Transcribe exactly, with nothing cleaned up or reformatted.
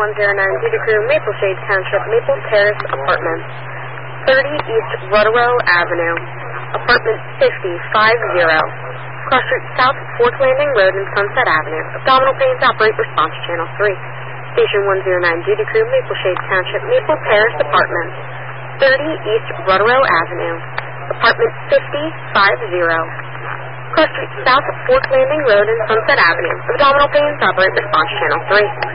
one zero nine Duty Crew, Maple Shade Township, Maple Terrace Apartments, thirty East Rotorow Avenue, Apartment fifty, five zero. Cross Street South, Fourth Landing Road and Sunset Avenue. Abdominal pains operate response channel three. Station one zero nine Duty Crew, Maple Shade Township, Maple Terrace Apartments, thirty East Rotorow Avenue, Apartment fifty, five zero. Cross Street South, Fourth Landing Road and Sunset Avenue. Abdominal pains operate response channel three.